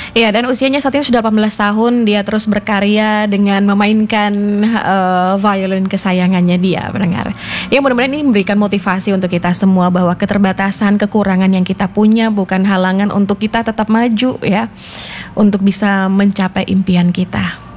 Iya, dan usianya saat ini sudah 18 tahun, dia terus berkarya dengan memainkan violin kesayangannya dia, pendengar. Ya, mudah-mudahan ini memberikan motivasi untuk kita semua bahwa keterbatasan, kekurangan yang kita punya bukan halangan untuk kita tetap maju ya, untuk bisa mencapai impian kita.